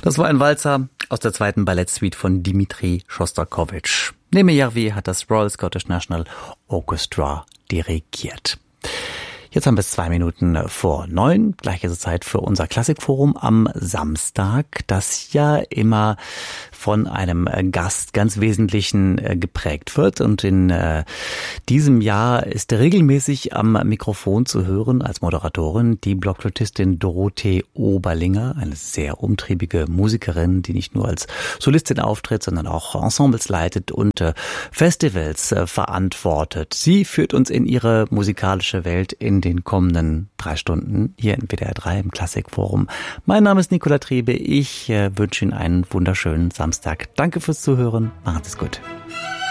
Das war ein Walzer aus der zweiten Ballettsuite von Dimitri Schostakowitsch. Neme Järvi hat das Royal Scottish National Orchestra dirigiert. Jetzt haben wir es 2 Minuten vor 9. Gleich ist es Zeit für unser Klassikforum am Samstag, das ja immer von einem Gast ganz Wesentlichen geprägt wird. Und in diesem Jahr ist regelmäßig am Mikrofon zu hören als Moderatorin die Blockflötistin Dorothee Oberlinger, eine sehr umtriebige Musikerin, die nicht nur als Solistin auftritt, sondern auch Ensembles leitet und Festivals verantwortet. Sie führt uns in ihre musikalische Welt in den kommenden 3 Stunden hier in WDR 3 im Klassikforum. Mein Name ist Nicola Trebe. Ich wünsche Ihnen einen wunderschönen Samstag. Danke fürs Zuhören. Machen Sie es gut.